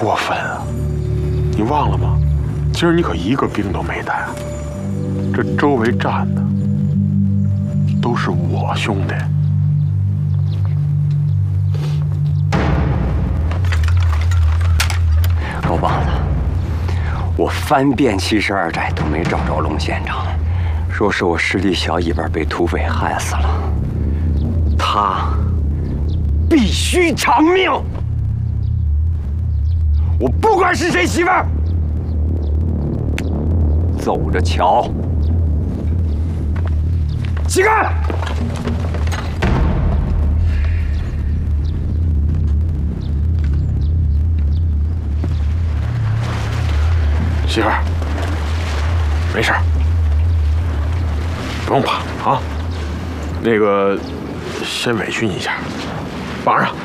过分啊！你忘了吗？今儿你可一个兵都没带，这周围站的都是我兄弟。 狗棒子，我翻遍72寨都没找着龙县长，说是我师弟小尾巴被土匪害死了，他必须偿命。我不管是谁媳妇儿，走着瞧。起开！ 媳妇儿，没事儿，不用怕啊。那个，先委屈你一下，绑上。